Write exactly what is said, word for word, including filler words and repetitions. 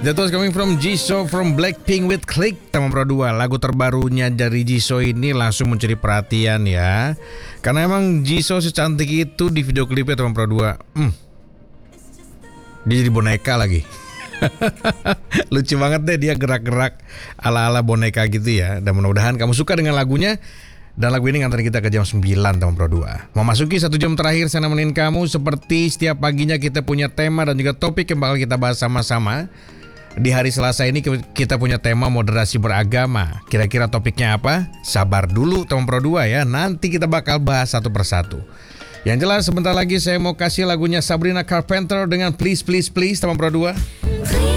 That was coming from Jisoo from Blackpink with Click, teman Pro dua. Lagu terbarunya dari Jisoo ini langsung mencuri perhatian ya. Karena emang Jisoo secantik itu di video klipnya, teman Pro dua. Hmm. Dia jadi boneka lagi. Lucu banget deh dia gerak-gerak ala-ala boneka gitu ya. Dan mudah-mudahan kamu suka dengan lagunya. Dan lagu ini nganterin kita ke jam sembilan, teman Pro dua. Memasuki satu jam terakhir saya nemenin kamu. Seperti setiap paginya kita punya tema dan juga topik yang bakal kita bahas sama-sama. Di hari Selasa ini kita punya tema moderasi beragama. Kira-kira topiknya apa? Sabar dulu teman Pro dua ya. Nanti kita bakal bahas satu persatu. Yang jelas sebentar lagi saya mau kasih lagunya Sabrina Carpenter dengan Please Please Please teman Pro dua.